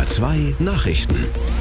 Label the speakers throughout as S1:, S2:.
S1: 2 Nachrichten.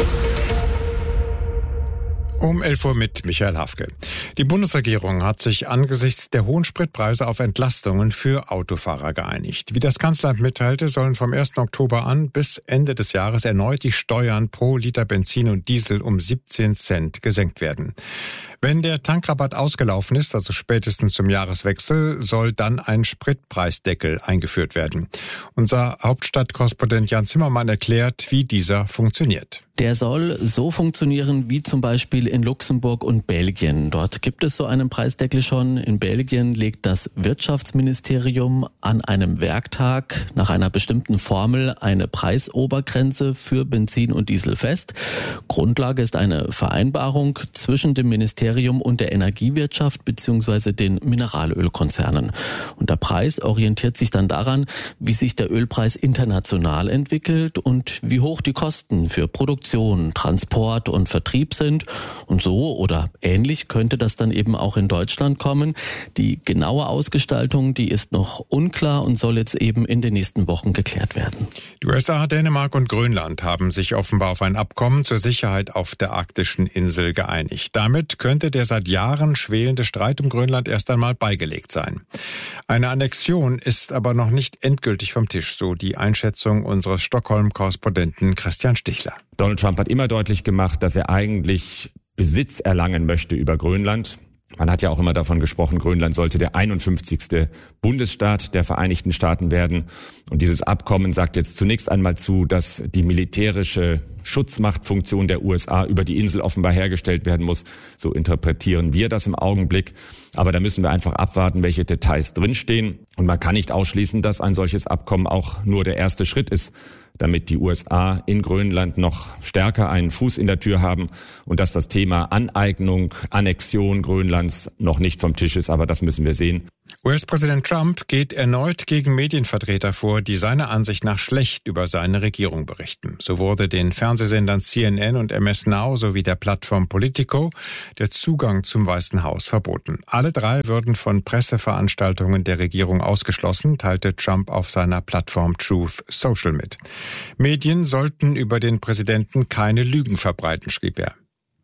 S2: Um 11 Uhr mit Michael Hafke. Die Bundesregierung hat sich angesichts der hohen Spritpreise auf Entlastungen für Autofahrer geeinigt. Wie das Kanzleramt mitteilte, sollen vom 1. Oktober an bis Ende des Jahres erneut die Steuern pro Liter Benzin und Diesel um 17 Cent gesenkt werden. Wenn der Tankrabatt ausgelaufen ist, also spätestens zum Jahreswechsel, soll dann ein Spritpreisdeckel eingeführt werden. Unser Hauptstadtkorrespondent Jan Zimmermann erklärt, wie dieser funktioniert.
S3: Der soll so funktionieren wie zum Beispiel in Luxemburg und Belgien. Dort gibt es so einen Preisdeckel schon. In Belgien legt das Wirtschaftsministerium an einem Werktag nach einer bestimmten Formel eine Preisobergrenze für Benzin und Diesel fest. Grundlage ist eine Vereinbarung zwischen dem Ministerium und der Energiewirtschaft bzw. den Mineralölkonzernen. Und der Preis orientiert sich dann daran, wie sich der Ölpreis international entwickelt und wie hoch die Kosten für Produktion, Transport und Vertrieb sind. Und so oder ähnlich könnte das dann eben auch in Deutschland kommen. Die genaue Ausgestaltung, die ist noch unklar und soll jetzt eben in den nächsten Wochen geklärt werden.
S2: Die USA, Dänemark und Grönland haben sich offenbar auf ein Abkommen zur Sicherheit auf der arktischen Insel geeinigt. Damit könnte der seit Jahren schwelende Streit um Grönland erst einmal beigelegt sein. Eine Annexion ist aber noch nicht endgültig vom Tisch, so die Einschätzung unseres Stockholm-Korrespondenten Christian Stichler.
S4: Donald Trump hat immer deutlich gemacht, dass er eigentlich Besitz erlangen möchte über Grönland. Man hat ja auch immer davon gesprochen, Grönland sollte der 51. Bundesstaat der Vereinigten Staaten werden. Und dieses Abkommen sagt jetzt zunächst einmal zu, dass die militärische Schutzmachtfunktion der USA über die Insel offenbar hergestellt werden muss. So interpretieren wir das im Augenblick. Aber da müssen wir einfach abwarten, welche Details drinstehen. Und man kann nicht ausschließen, dass ein solches Abkommen auch nur der erste Schritt ist, damit die USA in Grönland noch stärker einen Fuß in der Tür haben und dass das Thema Aneignung, Annexion Grönlands noch nicht vom Tisch ist. Aber das müssen wir sehen.
S2: US-Präsident Trump geht erneut gegen Medienvertreter vor, die seiner Ansicht nach schlecht über seine Regierung berichten. So wurde den Fernsehsendern CNN und MS Now sowie der Plattform Politico der Zugang zum Weißen Haus verboten. Alle drei würden von Presseveranstaltungen der Regierung ausgeschlossen, teilte Trump auf seiner Plattform Truth Social mit. Medien sollten über den Präsidenten keine Lügen verbreiten, schrieb er.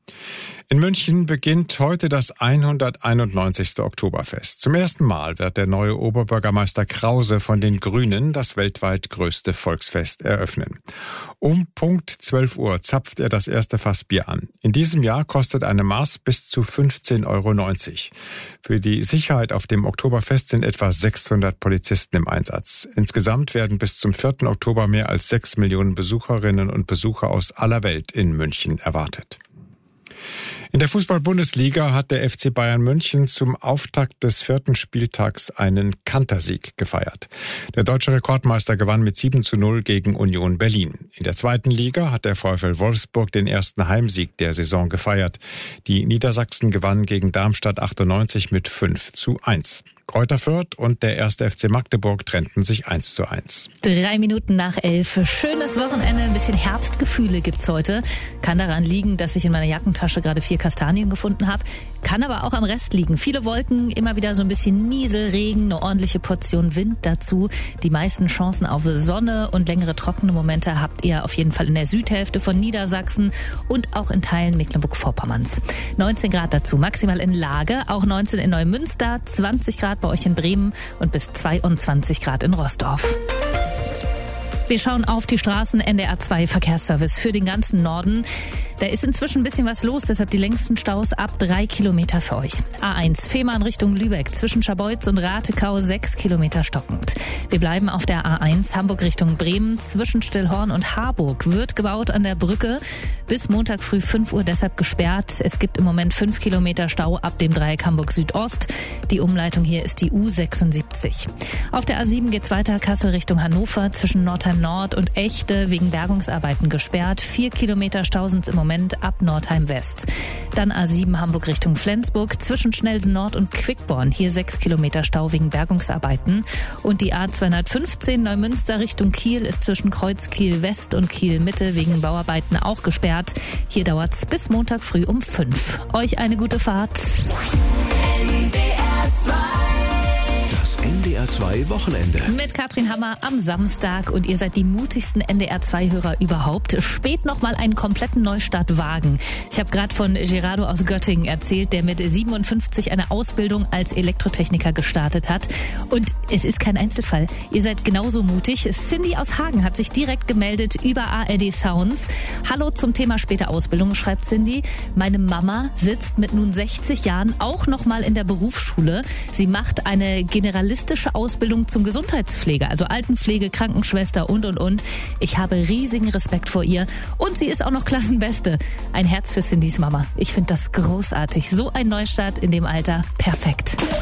S2: In München beginnt heute das 191. Oktoberfest. Zum ersten Mal wird der neue Oberbürgermeister Krause von den Grünen das weltweit größte Volksfest eröffnen. Um Punkt 12 Uhr zapft er das erste Fass Bier an. In diesem Jahr kostet eine Maß bis zu 15,90 €. Für die Sicherheit auf dem Oktoberfest sind etwa 600 Polizisten im Einsatz. Insgesamt werden bis zum 4. Oktober mehr als 6 Millionen Besucherinnen und Besucher aus aller Welt in München erwartet. In der Fußball-Bundesliga hat der FC Bayern München zum Auftakt des 4. Spieltags einen Kantersieg gefeiert. Der deutsche Rekordmeister gewann mit 7:0 gegen Union Berlin. In der 2. Liga hat der VfL Wolfsburg den ersten Heimsieg der Saison gefeiert. Die Niedersachsen gewannen gegen Darmstadt 98 mit 5:1. Greuther Fürth und der 1. FC Magdeburg trennten sich 1:1.
S5: 3 Minuten nach 11. Schönes Wochenende, ein bisschen Herbstgefühle gibt's heute. Kann daran liegen, dass ich in meiner Jackentasche gerade 4 Kastanien gefunden habe. Kann aber auch am Rest liegen. Viele Wolken, immer wieder so ein bisschen Nieselregen, eine ordentliche Portion Wind dazu. Die meisten Chancen auf Sonne und längere trockene Momente habt ihr auf jeden Fall in der Südhälfte von Niedersachsen und auch in Teilen Mecklenburg-Vorpommerns. 19 Grad dazu, maximal in Lage, auch 19 in Neumünster, 20 Grad bei euch in Bremen und bis 22 Grad in Roßdorf. Wir schauen auf die Straßen. NDR 2 Verkehrsservice für den ganzen Norden. Da ist inzwischen ein bisschen was los, deshalb die längsten Staus ab 3 Kilometer für euch. A1 Fehmarn Richtung Lübeck, zwischen Scharbeutz und Ratekau 6 Kilometer stockend. Wir bleiben auf der A1 Hamburg Richtung Bremen, zwischen Stillhorn und Harburg. Wird gebaut an der Brücke, bis Montag früh 5 Uhr deshalb gesperrt. Es gibt im Moment 5 Kilometer Stau ab dem Dreieck Hamburg Südost. Die Umleitung hier ist die U76. Auf der A7 geht's weiter, Kassel Richtung Hannover, zwischen Nordheim Nord und Echte wegen Bergungsarbeiten gesperrt. 4 Kilometer Stau sind im Moment ab Nordheim West. Dann A7 Hamburg Richtung Flensburg, zwischen Schnellsen Nord und Quickborn. Hier 6 Kilometer Stau wegen Bergungsarbeiten. Und die A215 Neumünster Richtung Kiel ist zwischen Kreuz Kiel West und Kiel Mitte wegen Bauarbeiten auch gesperrt. Hier dauert's bis Montag früh um 5. Euch eine gute Fahrt.
S1: Das NDR2 Wochenende.
S5: Mit Katrin Hammer am Samstag und ihr seid die mutigsten NDR2-Hörer überhaupt. Spät nochmal einen kompletten Neustart wagen. Ich habe gerade von Gerardo aus Göttingen erzählt, der mit 57 eine Ausbildung als Elektrotechniker gestartet hat. Und es ist kein Einzelfall. Ihr seid genauso mutig. Cindy aus Hagen hat sich direkt gemeldet über ARD Sounds. Hallo zum Thema späte Ausbildung, schreibt Cindy. Meine Mama sitzt mit nun 60 Jahren auch nochmal in der Berufsschule. Sie macht eine generalistische Ausbildung zum Gesundheitspfleger, also Altenpflege, Krankenschwester und. Ich habe riesigen Respekt vor ihr und sie ist auch noch Klassenbeste. Ein Herz für Cindys Mama. Ich finde das großartig. So ein Neustart in dem Alter, perfekt.